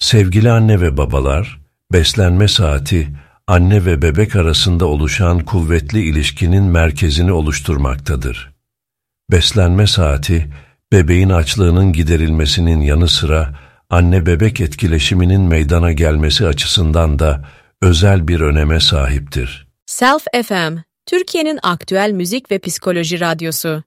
Sevgili anne ve babalar, beslenme saati, anne ve bebek arasında oluşan kuvvetli ilişkinin merkezini oluşturmaktadır. Beslenme saati, bebeğin açlığının giderilmesinin yanı sıra anne-bebek etkileşiminin meydana gelmesi açısından da özel bir öneme sahiptir. Self FM, Türkiye'nin aktüel müzik ve psikoloji radyosu.